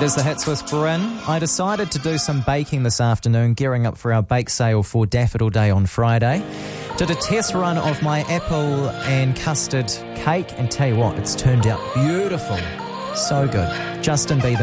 is the Hits with Bryn. I decided to do some baking this afternoon, gearing up for our bake sale for Daffodil Day on Friday. Did a test run of my apple and custard cake, and tell you what, it's turned out beautiful. So good. Justin Bieber.